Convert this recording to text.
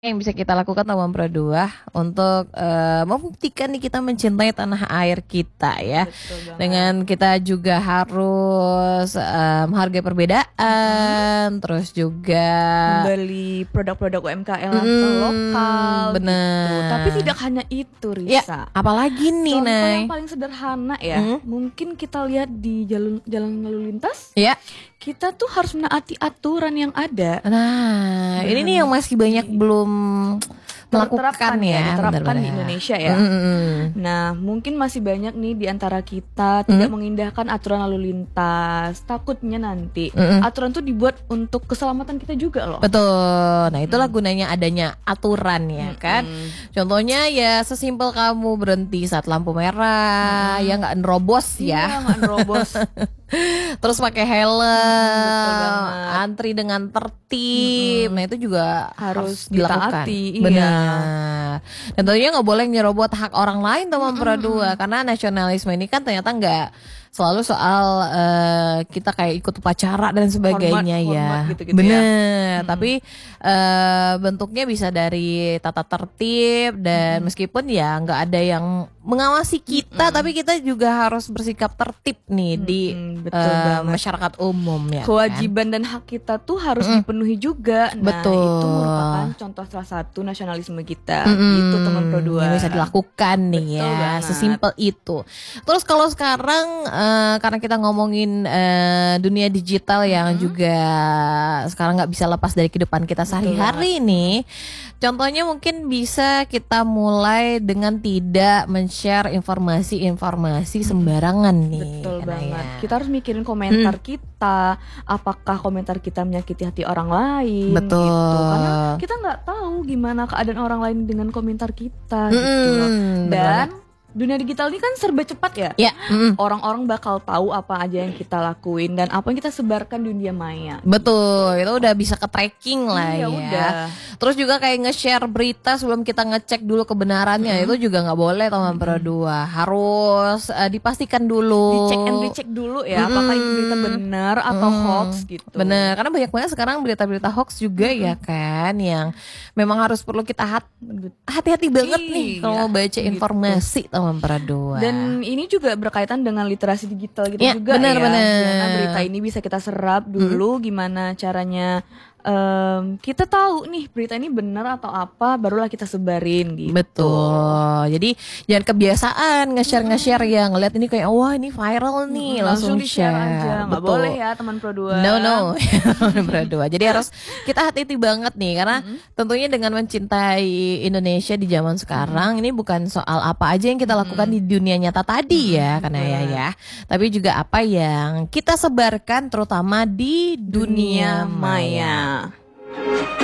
Yang bisa kita lakukan teman berdua untuk membuktikan nih kita mencintai tanah air kita ya. Betul banget. Dengan kita juga harus menghargai perbedaan, terus juga Membeli produk-produk UMKM lokal bener. gitu. Tapi tidak hanya itu, Ya, Risa. apalagi nih, Contoh Nay? yang paling sederhana ya, mungkin kita lihat di jalan lalu lintas, Ya. kita tuh harus menaati aturan yang ada. Nah, ini nih yang masih banyak belum melakukan ya, diterapkan di benar-benar. Indonesia ya. Nah, mungkin masih banyak nih di antara kita tidak mengindahkan aturan lalu lintas. Takutnya nanti aturan tuh dibuat untuk keselamatan kita juga loh. Betul. Nah, itulah gunanya adanya aturan ya kan. Contohnya ya sesimpel kamu berhenti saat lampu merah, ya nggak nerobos ya. Iya, nggak nerobos. Terus pakai helm, betul banget. antri dengan tertib. Nah, itu juga Harus dilakukan. ditaati, iya. Benar. Dan tentunya nggak boleh nyerobot hak orang lain teman berdua, karena nasionalisme ini kan ternyata nggak selalu soal kita kayak ikut upacara dan sebagainya ya. Hormat gitu-gitu Bener. Tapi bentuknya bisa dari tata tertib dan meskipun ya nggak ada yang mengawasi kita, tapi kita juga harus bersikap tertib nih di betul banget. masyarakat umum ya. Kewajiban dan hak kita tuh harus dipenuhi juga. Nah, Betul. itu merupakan contoh salah satu nasionalisme kita. Itu teman Pro 2. Yang bisa dilakukan nih Betul ya, banget. sesimpel itu. Terus kalau sekarang karena kita ngomongin dunia digital yang juga sekarang nggak bisa lepas dari kehidupan kita sehari-hari nih. Contohnya mungkin bisa kita mulai dengan tidak men-share informasi-informasi sembarangan nih. Betul Karena banget. ya. Kita harus mikirin komentar kita. Apakah komentar kita menyakiti hati orang lain? Betul. Gitu. Karena kita nggak tahu gimana keadaan orang lain dengan komentar kita. Gitu loh. bener Dan dunia digital ini kan serba cepat ya. Ya, Orang-orang bakal tahu apa aja yang kita lakuin dan apa yang kita sebarkan di dunia maya. betul. Itu udah bisa ke tracking lah Iya, ya. udah. Terus juga kayak nge-share berita sebelum kita ngecek dulu kebenarannya, itu juga nggak boleh teman berdua. Harus dipastikan dulu. Dicek and recheck dulu ya, apakah ini berita benar atau hoax gitu. Bener, karena banyak banget sekarang berita-berita hoax juga ya kan, yang memang harus perlu kita hati-hati banget nih Iya, kalau baca gitu. informasi teman berdua. Dan ini juga berkaitan dengan literasi digital gitu Ya, juga benar, ya. benar. Karena berita ini bisa kita serap dulu gimana caranya kita tahu nih berita ini benar atau apa, barulah kita sebarin gitu. Betul. Jadi jangan kebiasaan nge-share yang ngeliat ini kayak wah ini viral nih, langsung di-share share. aja. Nggak Betul. boleh ya teman Pro 2. No. Berdua. Jadi harus kita hati-hati banget nih, karena tentunya dengan mencintai Indonesia di zaman sekarang ini bukan soal apa aja yang kita lakukan di dunia nyata tadi ya, karena ya, tapi juga apa yang kita sebarkan terutama di dunia maya.